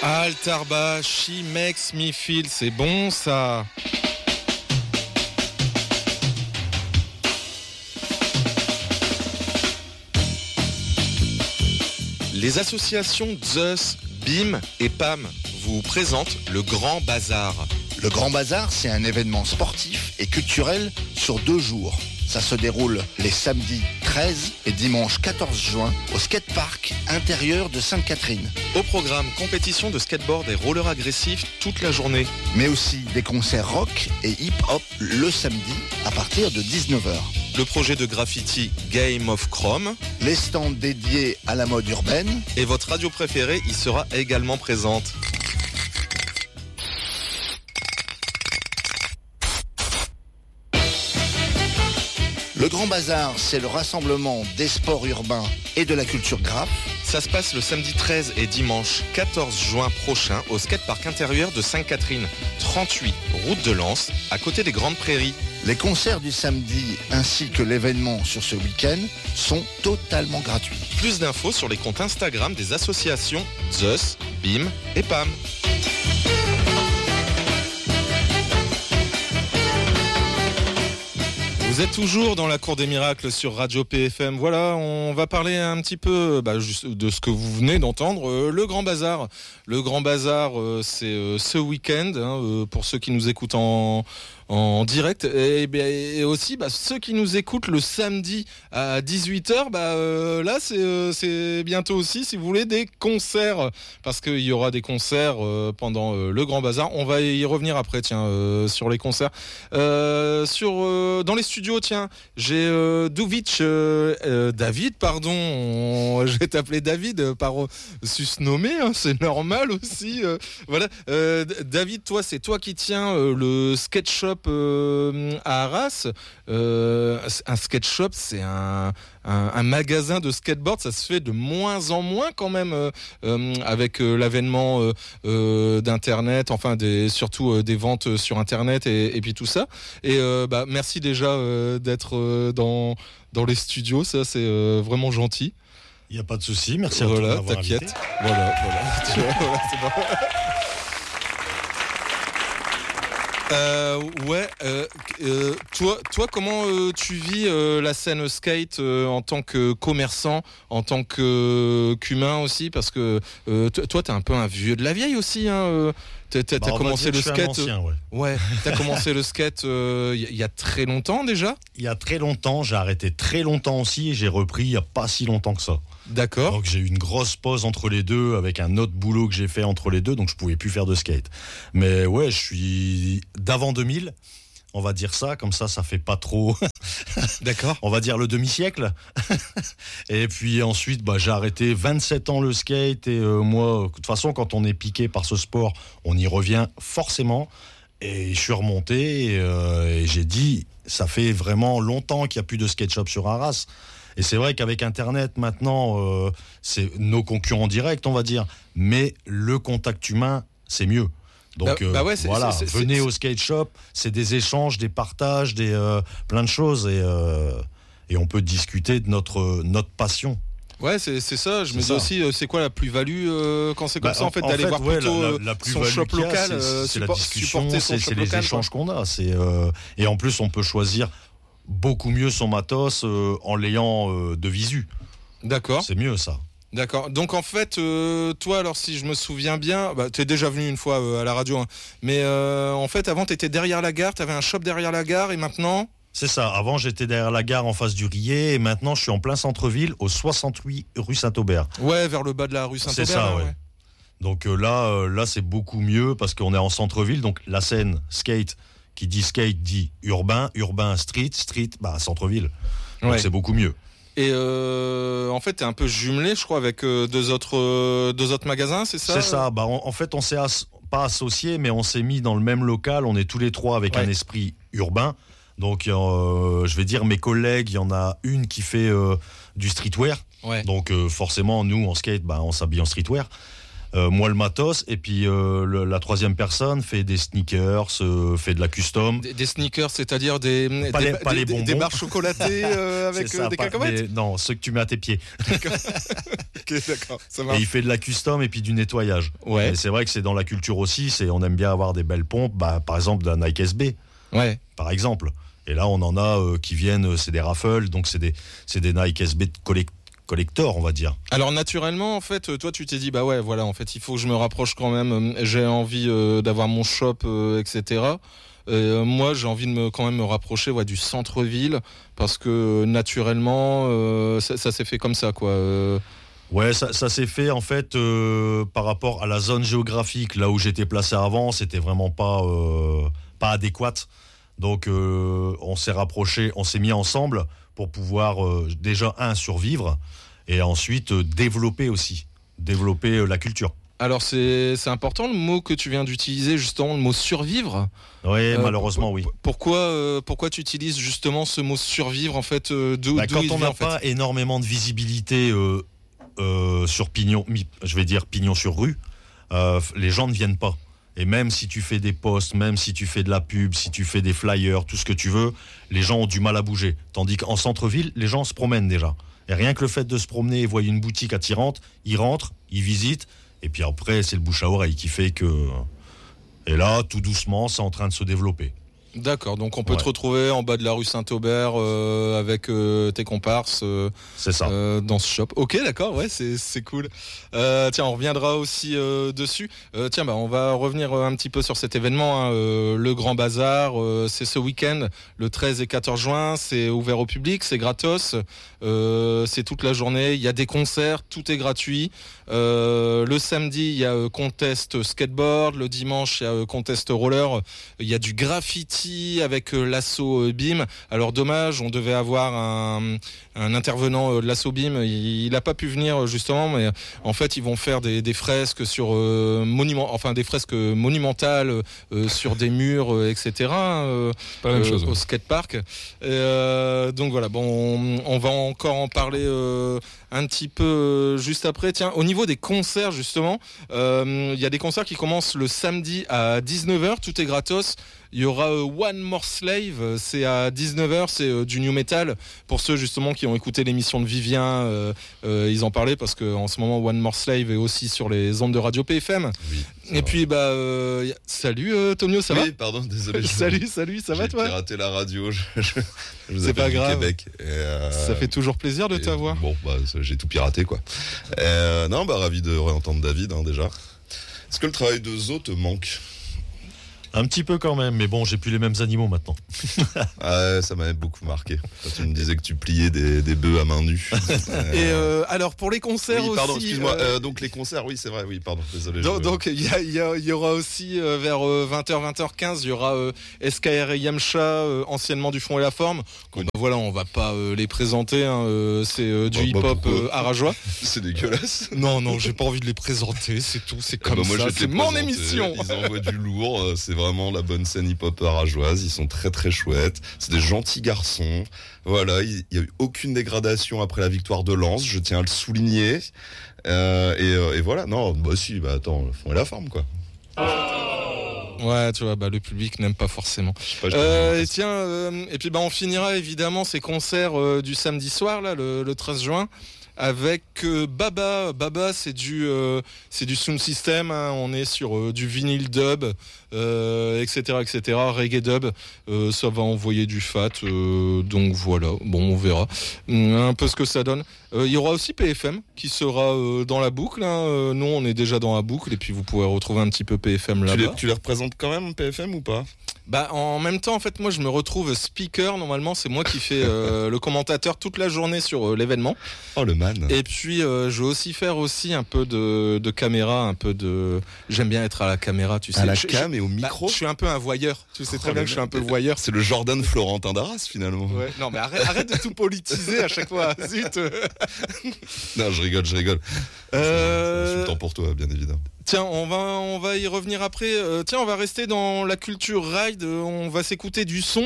Altarba, She Makes Me Feel, c'est bon ça. Les associations Zeus, BIM et PAM vous présentent le Grand Bazar. Le Grand Bazar, c'est un événement sportif et culturel sur 2 jours. Ça se déroule les samedis 13 et dimanche 14 juin au skatepark intérieur de Sainte-Catherine. Au programme, compétition de skateboard et roller agressif toute la journée. Mais aussi des concerts rock et hip-hop le samedi à partir de 19h. Le projet de graffiti Game of Chrome. Les stands dédiés à la mode urbaine. Et votre radio préférée y sera également présente. Le Grand Bazar, c'est le rassemblement des sports urbains et de la culture graphe. Ça se passe le samedi 13 et dimanche 14 juin prochain au skatepark intérieur de Sainte-Catherine, 38 route de Lens, à côté des Grandes Prairies. Les concerts du samedi ainsi que l'événement sur ce week-end sont totalement gratuits. Plus d'infos sur les comptes Instagram des associations Zeus, BIM et PAM. Vous êtes toujours dans la Cour des Miracles sur Radio PFM. Voilà, on va parler un petit peu de ce que vous venez d'entendre, le Grand Bazar. Le Grand Bazar, c'est ce week-end, pour ceux qui nous écoutent en direct, et aussi ceux qui nous écoutent le samedi à 18h, là c'est bientôt aussi, si vous voulez, des concerts, parce qu'il y aura des concerts pendant le Grand Bazar. On va y revenir après, sur les concerts. Dans les studios, j'ai David, pardon, je vais t'appeler David par susnommé, c'est normal aussi. Voilà, David, c'est toi qui tiens le skate shop à Arras. Un skate shop, c'est un magasin de skateboard. Ça se fait de moins en moins quand même, avec l'avènement d'internet, surtout des ventes sur internet et puis tout ça. Et merci déjà d'être dans les studios, ça c'est vraiment gentil. Il n'y a pas de souci, merci à toi de m'avoir invité. T'inquiète. Voilà, tu vois, c'est bon. Toi, comment tu vis la scène skate en tant que commerçant, en tant qu'humain aussi, parce que toi, t'es un peu un vieux de la vieille aussi, hein. T'as commencé le skate. Ancien, ouais. T'as commencé le skate il y a très longtemps déjà. Il y a très longtemps, j'ai arrêté très longtemps aussi et j'ai repris il y a pas si longtemps que ça. D'accord. Donc j'ai eu une grosse pause entre les deux avec un autre boulot que j'ai fait entre les deux, donc je pouvais plus faire de skate. Mais ouais, je suis d'avant 2000. On va dire ça, comme ça fait pas trop. D'accord. On va dire le demi-siècle. Et puis ensuite, j'ai arrêté 27 ans le skate. Et moi, de toute façon, quand on est piqué par ce sport, on y revient forcément. Et je suis remonté et j'ai dit, ça fait vraiment longtemps qu'il n'y a plus de skate shop sur Arras. Et c'est vrai qu'avec Internet, maintenant, c'est nos concurrents directs, on va dire. Mais le contact humain, c'est mieux. Donc venez au skate shop, c'est des échanges, des partages, plein de choses et on peut discuter de notre passion. Ouais, c'est ça. Je me dis aussi, c'est quoi la plus-value quand c'est comme ça, en fait, d'aller voir plutôt son shop local, c'est la discussion, c'est les échanges qu'on a. Et en plus, on peut choisir beaucoup mieux son matos en l'ayant de visu. D'accord. C'est mieux ça. D'accord. Donc en fait, toi, alors si je me souviens bien, t'es déjà venu une fois à la radio, hein, mais en fait, avant, t'étais derrière la gare, t'avais un shop derrière la gare, et maintenant... C'est ça. Avant, j'étais derrière la gare en face du Rillet, et maintenant, je suis en plein centre-ville, au 68 rue Saint-Aubert. Ouais, vers le bas de la rue Saint-Aubert. C'est ça, ouais. Donc là, c'est beaucoup mieux, parce qu'on est en centre-ville, donc la scène skate, qui dit skate, dit urbain, street, centre-ville. Donc c'est beaucoup mieux. Et en fait, t'es un peu jumelé, je crois, avec deux autres magasins, c'est ça ? C'est ça. En fait, on s'est pas associés, mais on s'est mis dans le même local. On est tous les trois avec un esprit urbain. Donc, je vais dire, mes collègues, il y en a une qui fait du streetwear. Ouais. Donc, forcément, nous, en skate, on s'habille en streetwear. moi le matos, et puis la troisième personne fait des sneakers, fait de la custom. Des sneakers, c'est-à-dire des bonbons. Des barres chocolatées avec ça, des cacahuètes. Non, ceux que tu mets à tes pieds. Ok, d'accord, ça Et marche. il fait de la custom et puis du nettoyage. Ouais. Et c'est vrai que c'est dans la culture aussi, on aime bien avoir des belles pompes, par exemple de la Nike SB, Ouais. par exemple. Et là, on en a qui viennent, c'est des raffles, donc c'est des Nike SB de collector, on va dire. Alors naturellement, en fait, toi, tu t'es dit, bah ouais, voilà, en fait, il faut que je me rapproche quand même. J'ai envie d'avoir mon shop, etc. Moi, j'ai envie de quand même me rapprocher du centre-ville parce que naturellement, ça s'est fait comme ça, quoi. Ouais, ça s'est fait en fait par rapport à la zone géographique, là où j'étais placé avant, c'était vraiment pas adéquate. Donc on s'est rapprochés, on s'est mis ensemble pour pouvoir déjà survivre et ensuite développer la culture. Alors c'est important le mot que tu viens d'utiliser, justement, le mot survivre. Oui, malheureusement, oui. Pourquoi tu utilises justement ce mot survivre, en fait, quand on n'a pas énormément de visibilité sur pignon sur rue, les gens ne viennent pas. Et même si tu fais des posts, même si tu fais de la pub, si tu fais des flyers, tout ce que tu veux, les gens ont du mal à bouger. Tandis qu'en centre-ville, les gens se promènent déjà. Et rien que le fait de se promener et voient une boutique attirante, ils rentrent, ils visitent, et puis après, c'est le bouche à oreille qui fait que... Et là, tout doucement, c'est en train de se développer. D'accord, donc on peut te retrouver en bas de la rue Saint-Aubert avec tes comparses c'est ça. Dans ce shop. Ok, d'accord, ouais, c'est cool. Tiens, on reviendra aussi dessus. On va revenir un petit peu sur cet événement, hein, le Grand Bazar. C'est ce week-end, le 13 et 14 juin. C'est ouvert au public, c'est gratos. C'est toute la journée. Il y a des concerts, tout est gratuit. Le samedi, il y a contest skateboard. Le dimanche, il y a contest roller. Il y a du graffiti avec l'assaut BIM. Alors dommage, on devait avoir un intervenant de l'assaut BIM. Il n'a pas pu venir justement, mais en fait, ils vont faire des fresques sur des fresques monumentales sur des murs, etc. Pas la même chose, au skatepark. Donc voilà, bon, on va encore en parler un petit peu juste après. Tiens, au niveau des concerts, justement, il y a des concerts qui commencent le samedi à 19h, tout est gratos. Il y aura One More Slave, c'est à 19h, c'est du new metal. Pour ceux justement qui ont écouté l'émission de Vivien, ils en parlaient parce qu'en ce moment One More Slave est aussi sur les ondes de Radio PFM. Oui, et puis salut Tomio, ça va? Oui, pardon, désolé. Salut, ça va toi? J'ai raté la radio, je vous C'est appelle pas du grave. Québec. Ça fait toujours plaisir de t'avoir. Bon, j'ai tout piraté quoi. Ravi de réentendre David déjà. Est-ce que le travail de Zo te manque? Un petit peu quand même, mais bon, j'ai plus les mêmes animaux maintenant. Ça m'avait beaucoup marqué. Quand tu me disais que tu pliais des bœufs à main nue. Et alors pour les concerts oui, pardon, aussi. excuse-moi. Donc les concerts, oui, c'est vrai, oui, pardon, désolé. Donc il y aura aussi vers 20h, 20h15, il y aura SKR et Yamcha, anciennement du Fond et la Forme. Bon, voilà, on va pas les présenter, hein, c'est du hip-hop arajois. C'est dégueulasse. Non, j'ai pas envie de les présenter, c'est tout, c'est comme moi, ça, c'est mon émission. Ils envoient du lourd, c'est vraiment la bonne scène hip-hop arajoise, ils sont très très chouettes, c'est des gentils garçons. Voilà, il n'y a eu aucune dégradation après la victoire de Lens, je tiens à le souligner. Et voilà, non, attends, le Fond et la Forme quoi. Ouais, tu vois, le public n'aime pas forcément. Et puis on finira évidemment ces concerts du samedi soir, là, le 13 juin. Avec Baba. Baba, c'est du sound system, hein. On est sur du vinyle dub, etc., reggae dub. Ça va envoyer du fat, donc voilà. Bon, on verra un peu ce que ça donne. Il y aura aussi PFM qui sera dans la boucle, hein. Nous, on est déjà dans la boucle, et puis vous pourrez retrouver un petit peu PFM là-bas. Tu les représentes quand même PFM ou pas? En même temps, en fait, moi, je me retrouve speaker. Normalement, c'est moi qui fais le commentateur toute la journée sur l'événement. Oh, le man. Et puis, je vais aussi faire un peu de caméra, un peu de... J'aime bien être à la caméra, tu sais. À la cam et au micro. Je suis un peu un voyeur. Tu sais très bien que je suis un peu voyeur. C'est le Jordan Florentin d'Arras, finalement. Ouais. Non, mais arrête de tout politiser à chaque fois. Zut. Non, je rigole. C'est insultant pour toi, bien évidemment. Tiens, on va y revenir après. On va rester dans la culture ride. On va s'écouter du son.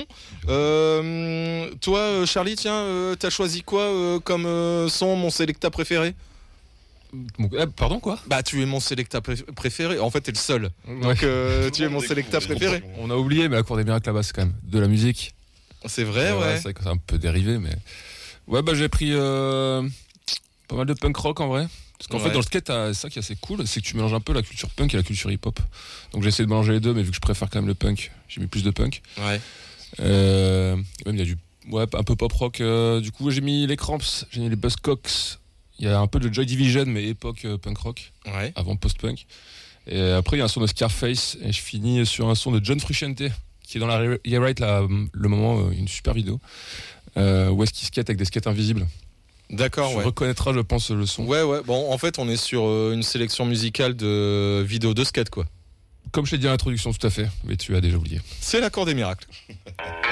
Toi, Charlie, t'as choisi quoi comme son, mon Selecta préféré? Pardon, quoi? Bah, tu es mon sélecta préféré. En fait, t'es le seul. Ouais. Donc, tu es mon sélecta préféré. On a oublié, mais la Cour des miracles là-bas, c'est quand même de la musique. C'est vrai, ouais. C'est vrai que c'est un peu dérivé, mais. Ouais, bah j'ai pris pas mal de punk rock en vrai. Parce qu'en fait, dans le skate, c'est ça qui est assez cool, c'est que tu mélanges un peu la culture punk et la culture hip-hop. Donc j'ai essayé de mélanger les deux, mais vu que je préfère quand même le punk, j'ai mis plus de punk. Ouais. Même il y a du un peu pop rock. Du coup, j'ai mis les Cramps, j'ai mis les Buzzcocks. Il y a un peu de Joy Division, mais époque punk rock, avant post-punk. Et après, il y a un son de Scarface, et je finis sur un son de John Frusciante, qui est dans la Yeah Right, là, le moment, une super vidéo, où est-ce qu'il skate avec des skates invisibles. D'accord, Tu reconnaîtras, je pense, le son. Ouais. Bon, en fait, on est sur une sélection musicale de vidéos de skate, quoi. Comme je l'ai dit à l'introduction, tout à fait, mais tu as déjà oublié. C'est la Cour des miracles.